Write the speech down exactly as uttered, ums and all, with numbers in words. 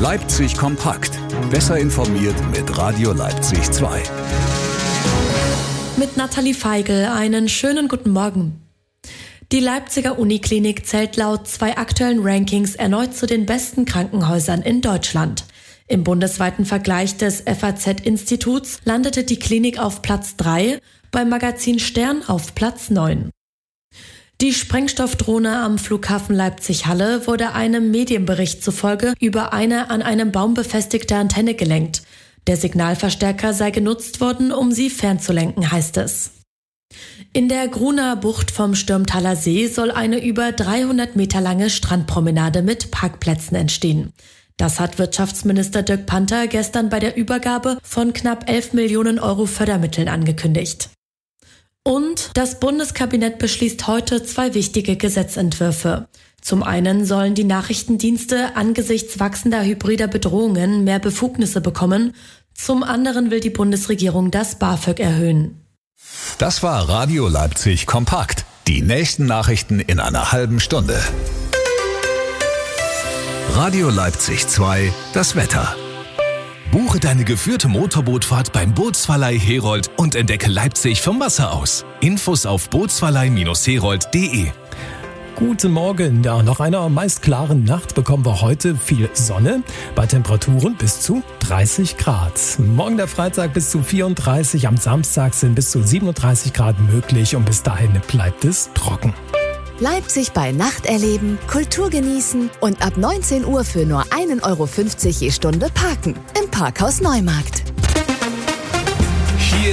Leipzig kompakt. Besser informiert mit Radio Leipzig zwei. Mit Nathalie Feigl einen schönen guten Morgen. Die Leipziger Uniklinik zählt laut zwei aktuellen Rankings erneut zu den besten Krankenhäusern in Deutschland. Im bundesweiten Vergleich des F A Z-Instituts landete die Klinik auf Platz drei, beim Magazin Stern auf Platz neun. Die Sprengstoffdrohne am Flughafen Leipzig-Halle wurde einem Medienbericht zufolge über eine an einem Baum befestigte Antenne gelenkt. Der Signalverstärker sei genutzt worden, um sie fernzulenken, heißt es. In der Gruner Bucht vom Stürmtaler See soll eine über dreihundert Meter lange Strandpromenade mit Parkplätzen entstehen. Das hat Wirtschaftsminister Dirk Panther gestern bei der Übergabe von knapp elf Millionen Euro Fördermitteln angekündigt. Und das Bundeskabinett beschließt heute zwei wichtige Gesetzentwürfe. Zum einen sollen die Nachrichtendienste angesichts wachsender hybrider Bedrohungen mehr Befugnisse bekommen. Zum anderen will die Bundesregierung das BAföG erhöhen. Das war Radio Leipzig kompakt. Die nächsten Nachrichten in einer halben Stunde. Radio Leipzig zwei, das Wetter. Buche deine geführte Motorbootfahrt beim Bootsverleih Herold und entdecke Leipzig vom Wasser aus. Infos auf bootsverleih Herold punkt de. Guten Morgen. Ja, nach einer meist klaren Nacht bekommen wir heute viel Sonne bei Temperaturen bis zu dreißig Grad. Morgen der Freitag bis zu vierunddreißig, am Samstag sind bis zu siebenunddreißig Grad möglich und bis dahin bleibt es trocken. Leipzig bei Nacht erleben, Kultur genießen und ab neunzehn Uhr für nur ein Euro fünfzig je Stunde parken im Parkhaus Neumarkt.